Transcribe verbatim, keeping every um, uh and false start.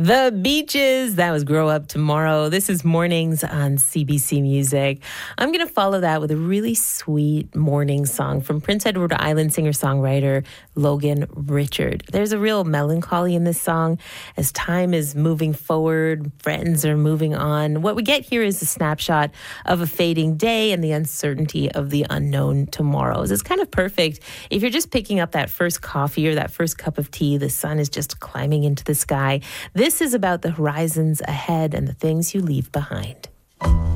The Beaches. That was Grow Up Tomorrow. This is Mornings on C B C Music. I'm going to follow that with a really sweet morning song from Prince Edward Island singer-songwriter Logan Richard. There's a real melancholy in this song as time is moving forward, friends are moving on. What we get here is a snapshot of a fading day and the uncertainty of the unknown tomorrows. It's kind of perfect if you're just picking up that first coffee or that first cup of tea. The sun is just climbing into the sky. This is about the horizons ahead and the things you leave behind.